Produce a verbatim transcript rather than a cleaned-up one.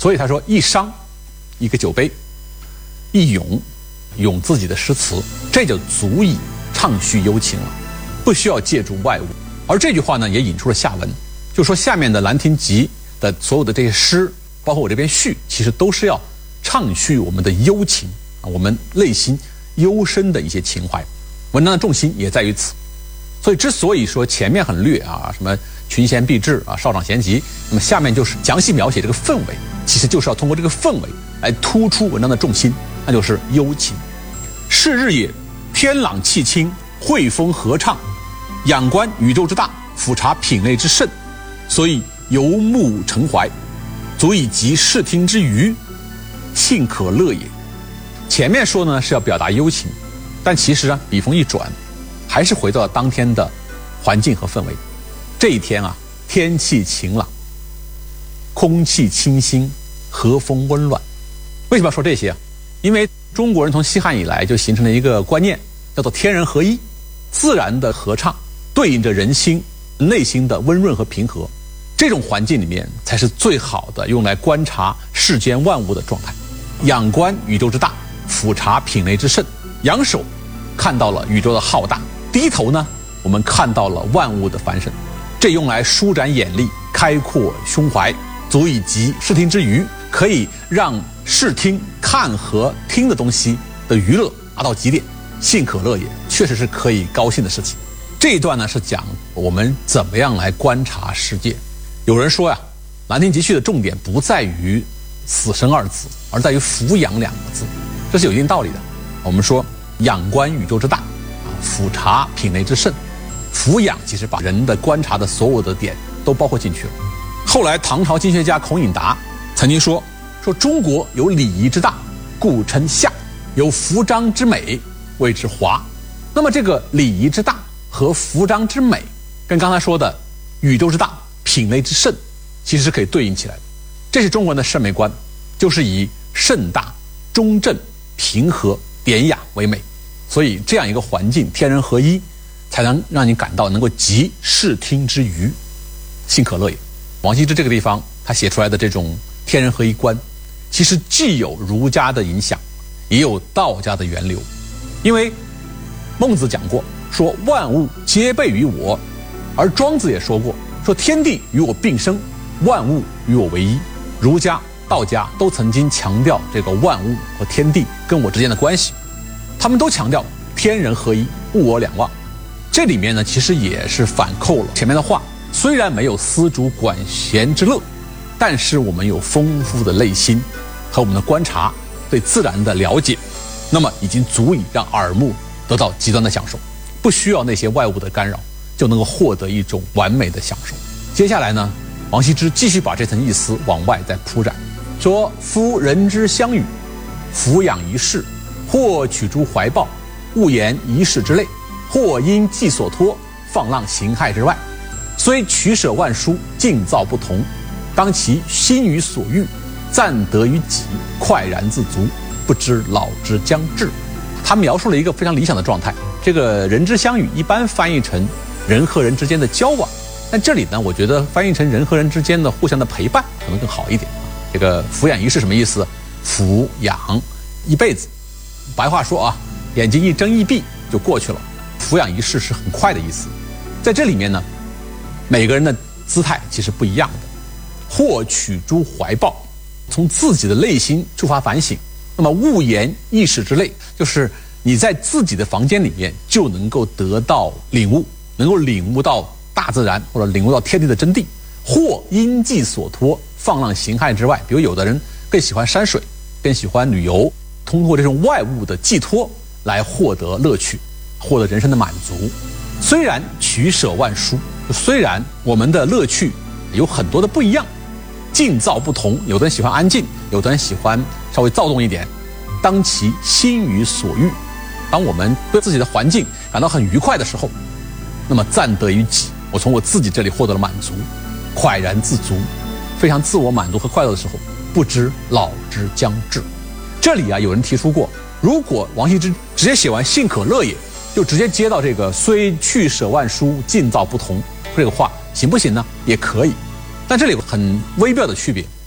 所以他说，一觞，一个酒杯，一咏，咏自己的诗词，这就足以畅叙幽情了，不需要借助外物。而这句话呢，也引出了下文，就说下面的《兰亭集》的所有的这些诗，包括我这边序，其实都是要畅叙我们的幽情啊，我们内心幽深的一些情怀。文章的重心也在于此。所以之所以说前面很略啊，什么群贤毕至啊，少长咸集，那么下面就是详细描写这个氛围，其实就是要通过这个氛围来突出文章的重心，那就是幽情。是日也，天朗气清，惠风和畅，仰观宇宙之大，俯察品类之盛，所以游目骋怀，足以集视听之娱，幸可乐也。前面说呢是要表达幽情，但其实啊笔锋一转，还是回到了当天的环境和氛围。这一天啊，天气晴朗，空气清新，和风温暖。为什么要说这些啊？因为中国人从西汉以来就形成了一个观念，叫做天人合一，自然的合唱对应着人心内心的温润和平和。这种环境里面才是最好的用来观察世间万物的状态。仰观宇宙之大，俯察品类之盛。仰首看到了宇宙的浩大，低头呢，我们看到了万物的繁盛。这用来舒展眼力，开阔胸怀，足以集视听之娱，可以让视听看和听的东西的娱乐达到极点，幸可乐也，确实是可以高兴的事情。这一段呢是讲我们怎么样来观察世界。有人说呀，《兰亭集序》的重点不在于死生二字，而在于俯仰两个字，这是有一定道理的。我们说仰观宇宙之大，啊，俯察品类之盛。俯仰其实把人的观察的所有的点都包括进去了。后来唐朝经学家孔颖达曾经说说中国有礼仪之大，故称夏；有服章之美，谓之华。那么这个礼仪之大和服章之美，跟刚才说的宇宙之大、品类之盛，其实是可以对应起来的。这是中国人的审美观，就是以盛大、中正、平和、典雅为美。所以这样一个环境，天人合一，才能让你感到能够集视听之娱，幸可乐也。王羲之这个地方他写出来的这种天人合一观，其实既有儒家的影响，也有道家的源流。因为孟子讲过，说万物皆备于我，而庄子也说过，说天地与我并生，万物与我为一。儒家、道家都曾经强调这个万物和天地跟我之间的关系，他们都强调天人合一，物我两忘。这里面呢，其实也是反扣了前面的话。虽然没有丝竹管弦之乐，但是我们有丰富的内心和我们的观察，对自然的了解，那么已经足以让耳目得到极端的享受，不需要那些外物的干扰，就能够获得一种完美的享受。接下来呢，王羲之继续把这层意思往外再铺展，说夫人之相与，俯仰一世，或取诸怀抱，悟言一世之类，或因寄所托，放浪形骸之外，虽取舍万殊，境造不同，当其心于所欲，暂得于己，快然自足，不知老之将至。他描述了一个非常理想的状态。这个人之相与一般翻译成人和人之间的交往，但这里呢，我觉得翻译成人和人之间的互相的陪伴可能更好一点。这个俯仰一世什么意思？俯仰一辈子，白话说啊，眼睛一睁一闭就过去了。俯仰一世是很快的意思。在这里面呢，每个人的姿态其实不一样的。或取诸怀抱，从自己的内心出发反省。那么悟言意识之类，就是你在自己的房间里面就能够得到领悟，能够领悟到大自然或者领悟到天地的真谛。或因寄所托，放浪形骸之外，比如有的人更喜欢山水，更喜欢旅游，通过这种外物的寄托来获得乐趣，获得人生的满足。虽然取舍万殊，虽然我们的乐趣有很多的不一样，境造不同，有的人喜欢安静，有的人喜欢稍微躁动一点，当其心于所欲，当我们对自己的环境感到很愉快的时候，那么暂得于己，我从我自己这里获得了满足，快然自足，非常自我满足和快乐的时候，不知老之将至。这里啊，有人提出过，如果王羲之直接写完幸可乐也，就直接接到这个虽去舍万殊，境造不同这个话行不行呢？也可以，但这里有很微妙的区别。